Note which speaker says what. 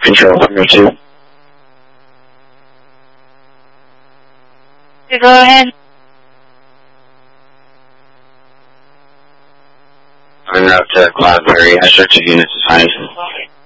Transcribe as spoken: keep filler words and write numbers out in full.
Speaker 1: Control number two.
Speaker 2: Go ahead.
Speaker 1: En route to Cloudberry. I search of units assigned.